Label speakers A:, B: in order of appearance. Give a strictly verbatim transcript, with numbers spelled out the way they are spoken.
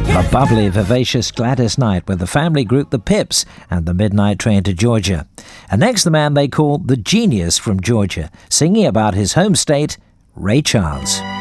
A: The bubbly, vivacious Gladys Knight with the family group The Pips and the Midnight Train to Georgia. And next, the man they call the Genius from Georgia, singing about his home state, Ray Charles.